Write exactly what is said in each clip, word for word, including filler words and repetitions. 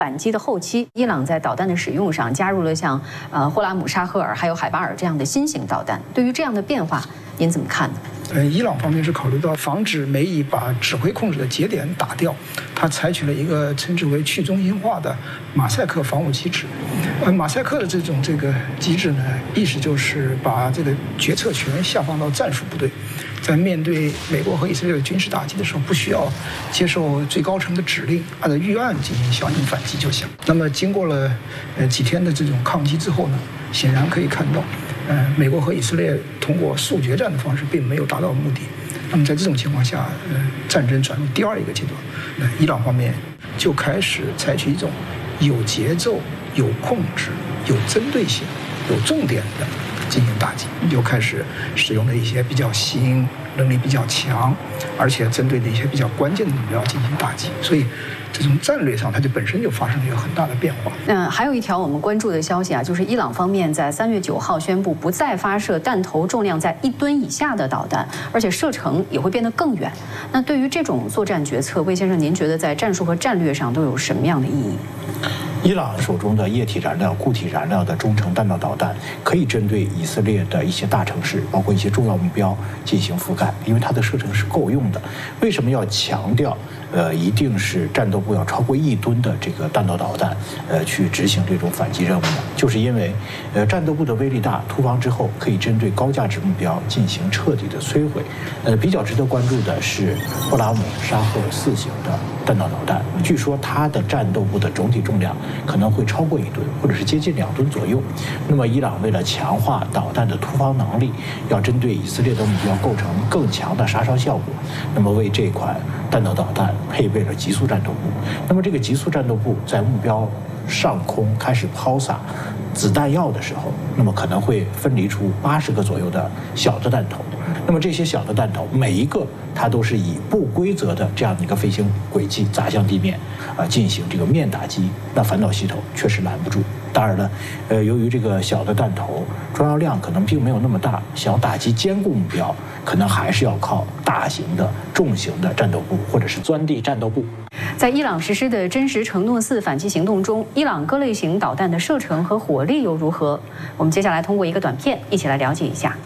反击的后期，伊朗在导弹的使用上加入了像呃霍拉姆沙赫尔还有海巴尔这样的新型导弹。对于这样的变化，您怎么看呢？ 呃，伊朗方面是考虑到防止美以把指挥控制的节点打掉，它采取了一个称之为去中心化的马赛克防务机制。呃，马赛克的这种这个机制呢，意思就是把这个决策权下放到战术部队。在面对美国和以色列的军事打击的时候，不需要接受最高层的指令，按照预案进行响应反击就行。那么经过了呃几天的这种抗击之后呢，显然可以看到，呃，美国和以色列通过速决战的方式并没有达到目的。那么在这种情况下，呃，战争转入第二一个阶段，那伊朗方面就开始采取一种有节奏、有控制、有针对性、有重点的进行打击，又开始使用了一些比较新、能力比较强，而且针对的一些比较关键的目标进行打击。所以，这种战略上它就本身就发生了一个很大的变化。 嗯，还有一条我们关注的消息啊，就是伊朗方面在三月九号宣布不再发射弹头重量在一吨以下的导弹，而且射程也会变得更远。那对于这种作战决策，魏先生，您觉得在战术和战略上都有什么样的意义？ 伊朗手中的液体燃料、固体燃料的中程弹道导弹，可以针对以色列的一些大城市，包括一些重要目标进行覆盖，因为它的射程是够用的。为什么要强调，呃，一定是战斗部要超过一吨的这个弹道导弹，呃，去执行这种反击任务呢？就是因为，呃，战斗部的威力大，突防之后可以针对高价值目标进行彻底的摧毁。呃，比较值得关注的是霍拉姆沙赫尔四型的弹道导弹，据说它的战斗部的总体重量可能会超过一吨，或者是接近两吨左右。那么，伊朗为了强化导弹的突防能力，要针对以色列的目标构成更强的杀伤效果。那么，为这款弹道导弹配备了极速战斗部。那么，这个极速战斗部在目标上空开始抛洒子弹药的时候，那么可能会分离出八十个左右的小的弹头。那么这些小的弹头，每一个它都是以不规则的这样的一个飞行轨迹砸向地面，啊，进行这个面打击。那反导系统确实拦不住。当然了，呃，由于这个小的弹头装药量可能并没有那么大，想打击坚固目标，可能还是要靠大型的、重型的战斗部或者是钻地战斗部。 在伊朗实施的真实承诺四反击行动中，伊朗各类型导弹的射程和火力又如何？我们接下来通过一个短片一起来了解一下。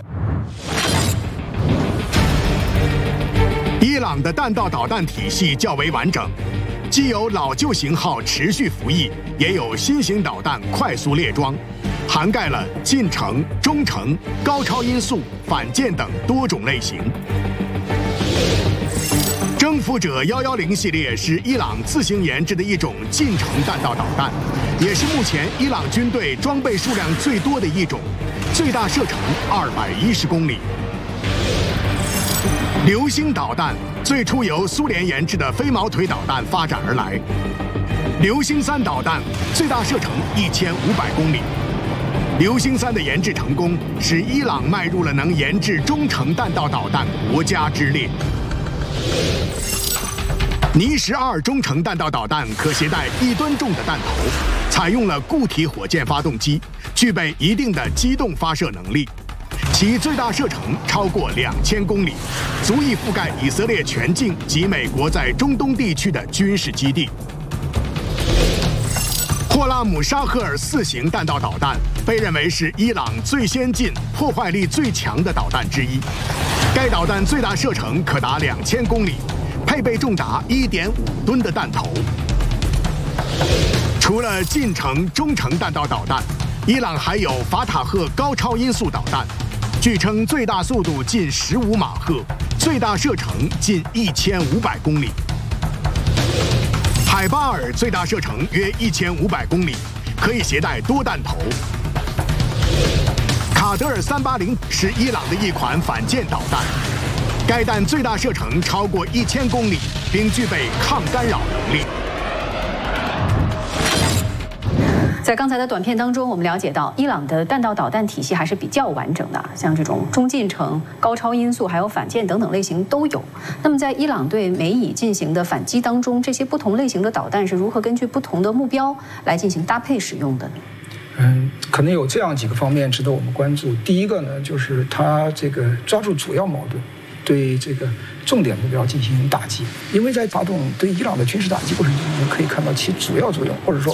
伊朗的弹道导弹体系较为完整，既有老旧型号持续服役，也有新型导弹快速列装，涵盖了近程、中程、高超音速、反舰等多种类型。征服者一一零系列是伊朗自行研制的一种近程弹道导弹，也是目前伊朗军队装备数量最多的一种，最大射程二百一十公里。流星导弹最初由苏联研制的飞毛腿导弹发展而来。流星三导弹最大射程一千五百公里。流星三的研制成功，使伊朗迈入了能研制中程弹道导弹国家之列。尼什二中程弹道导弹可携带一吨重的弹头，采用了固体火箭发动机，具备一定的机动发射能力。其最大射程超过两千公里，足以覆盖以色列全境及美国在中东地区的军事基地。霍拉姆沙赫尔四型弹道导弹被认为是伊朗最先进、破坏力最强的导弹之一。该导弹最大射程可达两千公里，配备重达一点五吨的弹头。除了近程、中程弹道导弹，伊朗还有法塔赫高超音速导弹。据称，最大速度近十五马赫，最大射程近一千五百公里。海巴尔最大射程约一千五百公里，可以携带多弹头。卡德尔三八零是伊朗的一款反舰导弹，该弹最大射程超过一千公里，并具备抗干扰能力。 在刚才的短片当中，我们了解到，伊朗的弹道导弹体系还是比较完整的，像这种中近程、高超音速，还有反舰等等类型都有。那么，在伊朗对美以进行的反击当中，这些不同类型的导弹是如何根据不同的目标来进行搭配使用的呢？ 嗯，可能有这样几个方面值得我们关注。第一个呢，就是它这个抓住主要矛盾， 对这个重点目标进行打击。因为在发动对伊朗的军事打击过程中，我们可以看到其主要作用，或者说